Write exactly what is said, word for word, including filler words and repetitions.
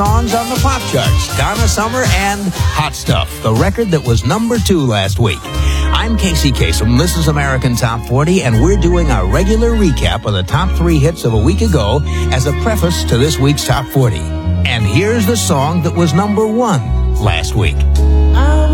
songs on the pop charts, Donna Summer and Hot Stuff, the record that was number two last week. I'm Casey Kasem. This is American Top forty, and we're doing our regular recap of the top three hits of a week ago as a preface to this week's Top forty. And here's the song that was number one last week.